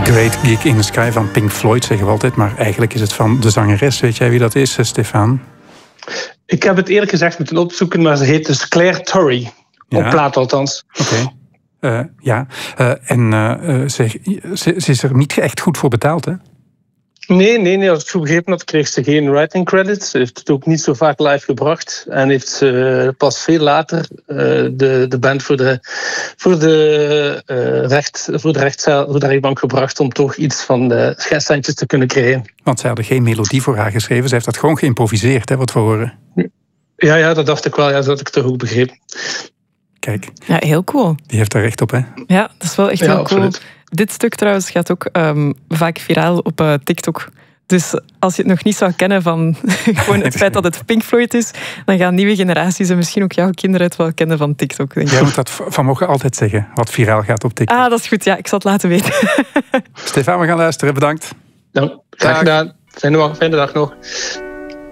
Great Gig in the Sky van Pink Floyd, zeggen we altijd. Maar eigenlijk is het van de zangeres. Weet jij wie dat is, Stefan? Ik heb het eerlijk gezegd moeten opzoeken, maar ze heet dus Claire Torrey. Ja. Op plaat althans. Oké. Ze is er niet echt goed voor betaald, hè? Nee. Als ik goed begrepen had, kreeg ze geen writing credits. Ze heeft het ook niet zo vaak live gebracht. En heeft ze pas veel later de band voor de rechtbank gebracht om toch iets van de centjes te kunnen krijgen. Want zij hadden geen melodie voor haar geschreven. Ze heeft dat gewoon geïmproviseerd, hè, wat we horen. Ja, dat dacht ik wel. Ja, dat had ik toch ook begrepen. Kijk. Ja, heel cool. Die heeft daar recht op, hè? Ja, dat is wel echt heel cool. Absoluut. Dit stuk trouwens gaat ook vaak viraal op TikTok. Dus als je het nog niet zou kennen van gewoon het feit dat het Pink Floyd is, dan gaan nieuwe generaties en misschien ook jouw kinderen het wel kennen van TikTok. Denk ik. Jij moet dat vanmorgen altijd zeggen, wat viraal gaat op TikTok. Ah, dat is goed. Ja, ik zal het laten weten. Stefan, we gaan luisteren. Bedankt. Nou, graag gedaan. Fijne dag nog.